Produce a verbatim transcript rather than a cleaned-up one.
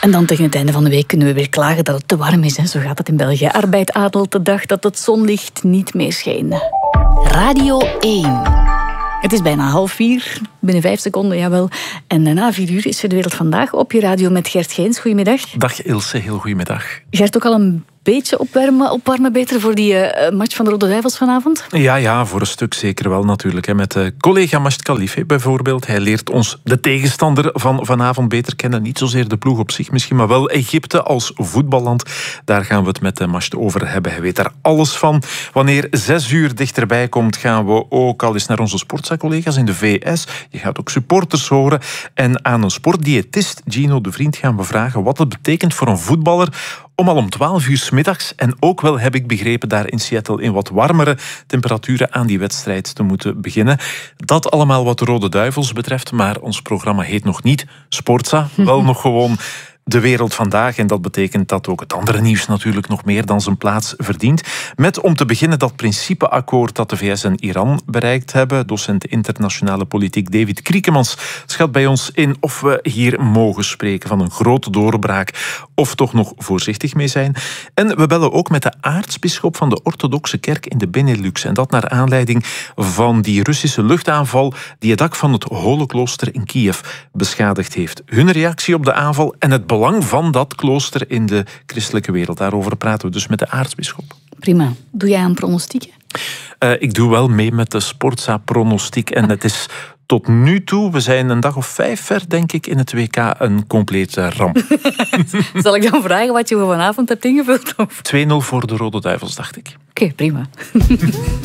En dan tegen het einde van de week kunnen we weer klagen dat het te warm is. Hè. Zo gaat het in België. Arbeid adelt de dag dat het zonlicht niet meer scheen. Radio één. Het is bijna half vier, binnen vijf seconden, jawel. En na vier uur is er de wereld vandaag op je radio met Gert Geens. Goedemiddag. Dag Ilse, heel goedemiddag. Gert, ook al een beetje opwarmen, opwarmen beter voor die uh, match van de Rode Duivels vanavond? Ja, ja, voor een stuk zeker wel natuurlijk. Hè. Met uh, collega Masht Khalife bijvoorbeeld. Hij leert ons de tegenstander van vanavond beter kennen. Niet zozeer de ploeg op zich misschien, maar wel Egypte als voetballand. Daar gaan we het met uh, Masht over hebben. Hij weet daar alles van. Wanneer zes uur dichterbij komt, gaan we ook al eens naar onze Sportza-collega's in de V S. Je gaat ook supporters horen. En aan een sportdiëtist, Gino de Vriend, gaan we vragen wat het betekent voor een voetballer om al om twaalf uur 's middags, en ook wel, heb ik begrepen, daar in Seattle in wat warmere temperaturen aan die wedstrijd te moeten beginnen. Dat allemaal wat de Rode Duivels betreft, maar ons programma heet nog niet Sportza, wel nog gewoon De Wereld Vandaag. En dat betekent dat ook het andere nieuws natuurlijk nog meer dan zijn plaats verdient. Met om te beginnen dat principeakkoord dat de V S en Iran bereikt hebben. Docent internationale politiek David Kriekemans schat bij ons in of we hier mogen spreken van een grote doorbraak of toch nog voorzichtig mee zijn. En we bellen ook met de aartsbisschop van de orthodoxe kerk in de Benelux. En dat naar aanleiding van die Russische luchtaanval die het dak van het Holeklooster in Kiev beschadigd heeft. Hun reactie op de aanval en het belang van dat klooster in de christelijke wereld. Daarover praten we dus met de aartsbisschop. Prima. Doe jij aan pronostieken? Uh, ik doe wel mee met de Sportza-pronostiek. En het is tot nu toe, we zijn een dag of vijf ver, denk ik, in het W K een complete ramp. Zal ik dan vragen wat je voor vanavond hebt ingevuld? twee nul voor de Rode Duivels, dacht ik. Oké, okay, prima.